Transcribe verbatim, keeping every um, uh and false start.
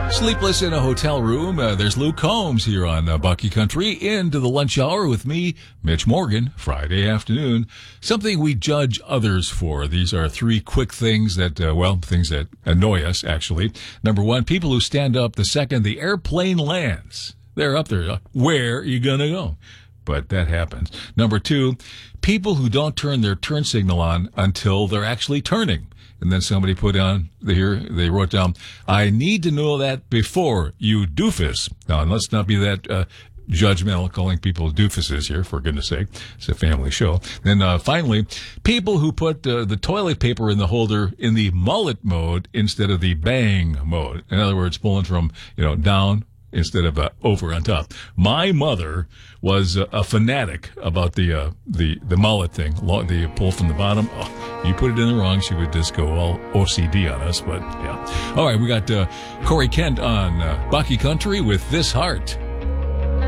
Sleepless in a hotel room. Uh, there's Luke Combs here on uh, Bucky Country. Into the lunch hour with me, Mitch Morgan, Friday afternoon. Something we judge others for. These are three quick things that, uh, well, things that annoy us, actually. Number one, people who stand up the second the airplane lands. They're up there. Where are you going to go? But that happens. Number two, people who don't turn their turn signal on until they're actually turning. And then somebody put on here, they wrote down, I need to know that before, you doofus. Now, let's not be that uh, judgmental, calling people doofuses here, for goodness sake. It's a family show. Then uh, finally, people who put uh, the toilet paper in the holder in the mullet mode instead of the bang mode. In other words, pulling from, you know, down instead of uh, over on top. My mother was uh, a fanatic about the uh, the the mullet thing, the pull from the bottom. Oh, you put it in the wrong, she would just go all O C D on us. But yeah, all right, we got uh, Corey Kent on uh, Bucky Country with This Heart.